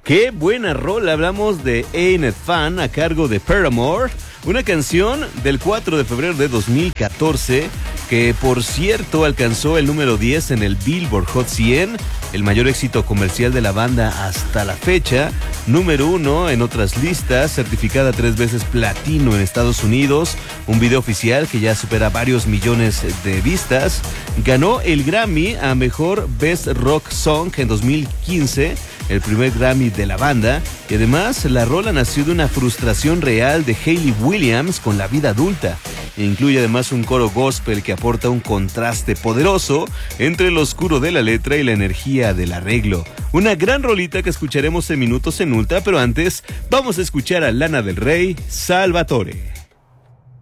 Qué buena rola, hablamos de Ain't It Fun a cargo de Paramore, una canción del 4 de febrero de 2014 que por cierto alcanzó el número 10 en el Billboard Hot 100, el mayor éxito comercial de la banda hasta la fecha, número 1 en otras listas, certificada 3 veces platino en Estados Unidos, un video oficial que ya supera varios millones de vistas, ganó el Grammy a Mejor Best Rock Song en 2015, el primer Grammy de la banda, y además la rola nació de una frustración real de Hayley Williams con la vida adulta. Incluye además un coro gospel que aporta un contraste poderoso entre lo oscuro de la letra y la energía del arreglo. Una gran rolita que escucharemos en minutos en Ultra, pero antes vamos a escuchar a Lana del Rey, Salvatore.